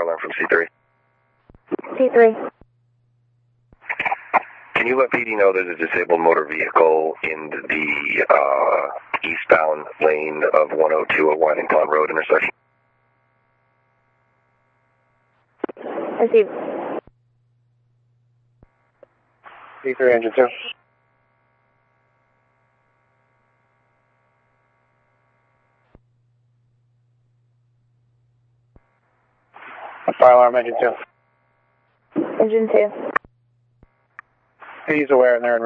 alarm from C3. C3. Can you let PD know there's a disabled motor vehicle in the eastbound lane of 102 at Winding Pond Road intersection? Received. C3, engine 2. Fire alarm, engine 2. Engine 2. He's aware and they're in